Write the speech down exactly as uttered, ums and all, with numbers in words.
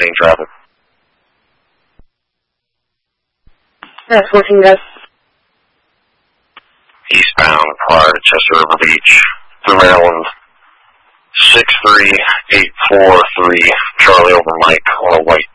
maintain traffic. That's fourteen, guys. Eastbound prior to Chester River Beach, through Maryland, six three eight four three, Charlie over Mike on a white